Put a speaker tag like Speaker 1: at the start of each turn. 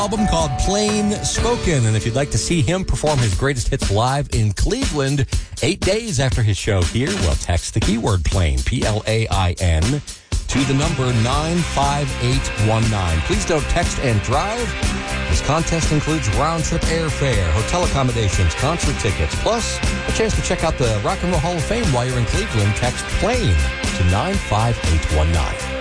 Speaker 1: Album called Plain Spoken. And if you'd like to see him perform his greatest hits live in Cleveland 8 days after his show here, well, text the keyword plain, P-L-A-I-N, to the number 95819. Please don't text and drive. This contest includes round-trip airfare, hotel accommodations, concert tickets, plus a chance to check out the Rock and Roll Hall of Fame while you're in Cleveland. Text PLANE to 95819.